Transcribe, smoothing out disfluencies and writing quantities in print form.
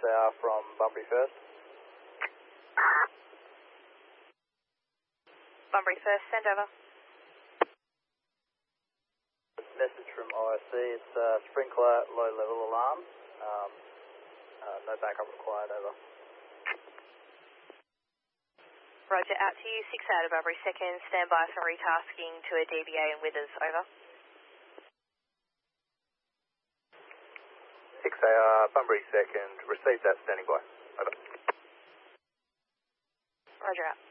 6AR from Bunbury First. Bunbury First, send over. Message from ISC, it's sprinkler low level alarm. No backup required, over. Roger, out to you, 6 out of Bunbury Second, stand by for retasking to a DBA and Withers, over. 6AR, Bunbury Second, received that, standing by, over. Roger out.